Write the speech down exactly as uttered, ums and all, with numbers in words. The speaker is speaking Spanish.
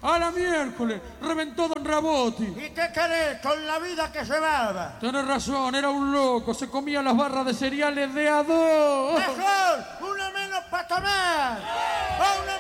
A la miércoles, reventó Don Raboti. ¿Y qué querés con la vida que llevaba? Tenés razón, era un loco, se comía las barras de cereales de a dos. Mejor, una menos para tomar. O una